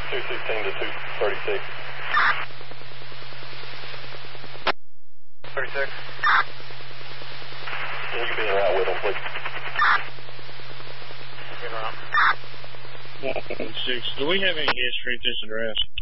216 to 236. 36. You can be in route with them, please. In route. 116. Do we have any history at this address?